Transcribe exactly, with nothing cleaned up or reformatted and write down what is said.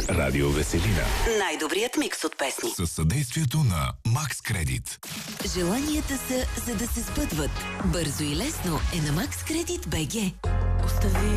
Радио Веселина. Най-добрият микс от песни. Със съдействието на Макс Кредит. Желанията са, за да се сбъдват. Бързо и лесно е на Макс Кредит БГ. Остави